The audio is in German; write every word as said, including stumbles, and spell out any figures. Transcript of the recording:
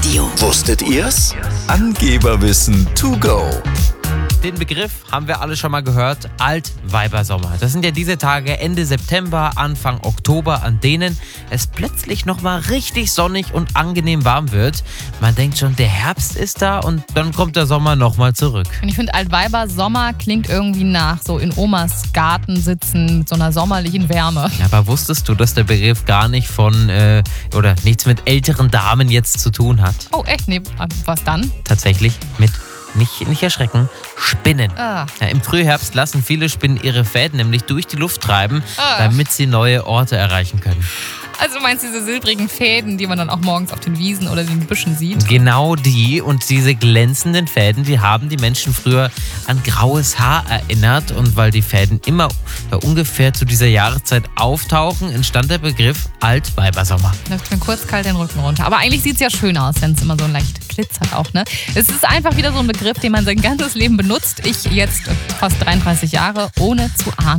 Radio. Wusstet ihr's? Angeberwissen to go. Den Begriff haben wir alle schon mal gehört, Altweibersommer. Das sind ja diese Tage Ende September, Anfang Oktober, an denen es plötzlich nochmal richtig sonnig und angenehm warm wird. Man denkt schon, der Herbst ist da und dann kommt der Sommer nochmal zurück. Und ich finde, Altweibersommer klingt irgendwie nach so in Omas Garten sitzen mit so einer sommerlichen Wärme. Aber wusstest du, dass der Begriff gar nicht von, äh, oder nichts mit älteren Damen jetzt zu tun hat? Oh echt? Nee, was dann? Tatsächlich mit, nicht, nicht erschrecken, Spinnen. Ah. Ja, im Frühherbst lassen viele Spinnen ihre Fäden nämlich durch die Luft treiben, Ah. damit sie neue Orte erreichen können. Also du meinst diese silbrigen Fäden, die man dann auch morgens auf den Wiesen oder den Büschen sieht? Genau die und diese glänzenden Fäden, die haben die Menschen früher an graues Haar erinnert. Und weil die Fäden immer ja, ungefähr zu dieser Jahreszeit auftauchen, entstand der Begriff Altweibersommer. Läuft mir kurz kalt den Rücken runter. Aber eigentlich sieht es ja schön aus, wenn es immer so leicht glitzert auch, ne? Es ist einfach wieder so ein Begriff, den man sein ganzes Leben benutzt. Ich jetzt fast dreiunddreißig Jahre, ohne zu ahnen,